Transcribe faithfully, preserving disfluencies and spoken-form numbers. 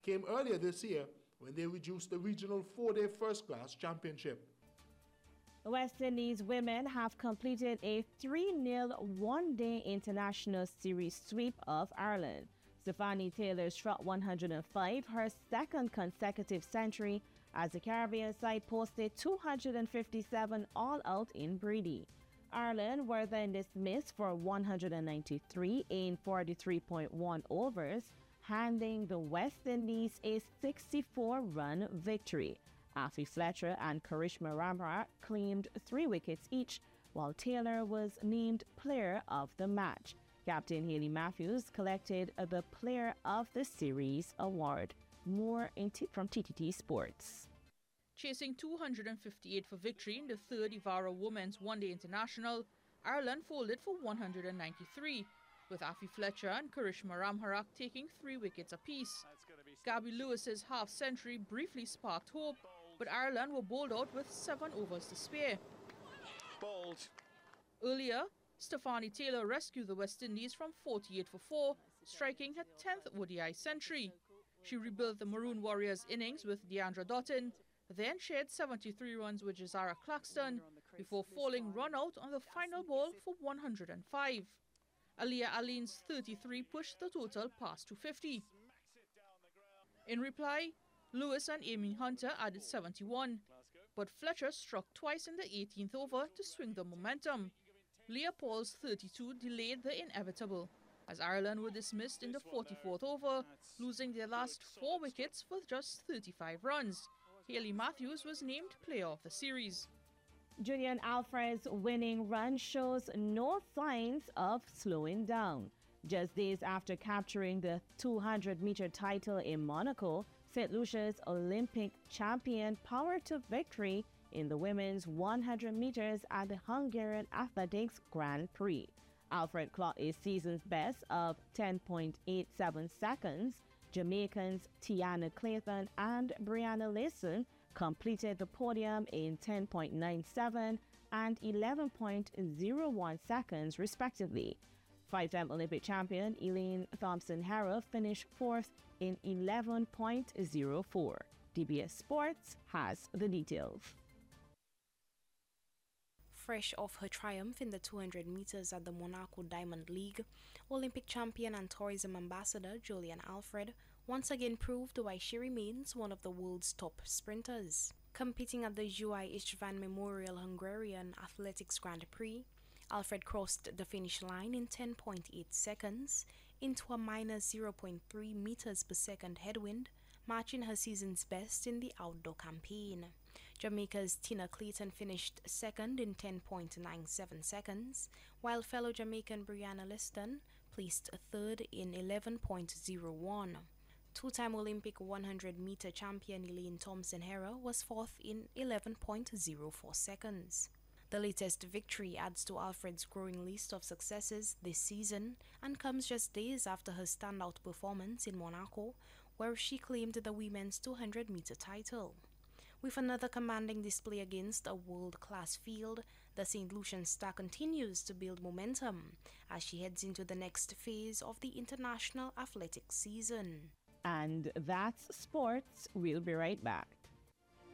came earlier this year when they reduced the regional four-day first-class championship. The West Indies women have completed a three nil one-day international series sweep of Ireland. Stephanie Taylor struck one hundred five, her second consecutive century, as the Caribbean side posted two hundred fifty-seven all-out in Brady. Ireland were then dismissed for one hundred ninety-three in forty-three point one overs, handing the West Indies a sixty-four run victory. Afi Fletcher and Karishma Ramharak claimed three wickets each, while Taylor was named Player of the Match. Captain Hayley Matthews collected the Player of the Series award. More in t- from T T T Sports. Chasing two hundred fifty-eight for victory in the third Ivara Women's One-Day International, Ireland folded for one hundred ninety-three, with Afi Fletcher and Karishma Ramharak taking three wickets apiece. Gabby Lewis's half-century briefly sparked hope, but Ireland were bowled out with seven overs to spare. Bowled. Earlier, Stephanie Taylor rescued the West Indies from forty-eight for four, striking her tenth O D I century. She rebuilt the Maroon Warriors innings with Deandra Dottin, then shared seventy-three runs with Jazara Claxton, before falling run out on the final ball for one hundred five. Aliyah Aline's thirty-three pushed the total past two hundred fifty. In reply, Lewis and Amy Hunter added seventy-one, but Fletcher struck twice in the eighteenth over to swing the momentum. Leah Paul's thirty-two delayed the inevitable, as Ireland were dismissed in the forty-fourth over, losing their last four wickets for just thirty-five runs. Hayley Matthews was named Player of the Series. Julian Alfred's winning run shows no signs of slowing down. Just days after capturing the two hundred meter title in Monaco, Saint Lucia's Olympic champion powered to victory in the women's one hundred meters at the Hungarian Athletics Grand Prix. Alfred clocked a season's best of ten point eight seven seconds. Jamaicans Tiana Clayton and Brianna Leeson completed the podium in ten point nine seven and eleven point zero one seconds, respectively. Five-time Olympic champion Elaine Thompson-Herah finished fourth in eleven point zero four. D B S Sports has the details. Fresh off her triumph in the two hundred meters at the Monaco Diamond League, Olympic champion and tourism ambassador Julian Alfred once again proved why she remains one of the world's top sprinters. Competing at the Juai Istvan Memorial Hungarian Athletics Grand Prix, Alfred crossed the finish line in ten point eight seconds into a minus zero point three meters per second headwind, matching her season's best in the outdoor campaign. Jamaica's Tina Clayton finished second in ten point nine seven seconds, while fellow Jamaican Brianna Liston placed third in eleven point zero one. Two-time Olympic one hundred meter champion Elaine Thompson-Herah was fourth in eleven point zero four seconds. The latest victory adds to Alfred's growing list of successes this season and comes just days after her standout performance in Monaco, where she claimed the women's two hundred meter title. With another commanding display against a world-class field, the Saint Lucian star continues to build momentum as she heads into the next phase of the international athletics season. And that's sports. We'll be right back.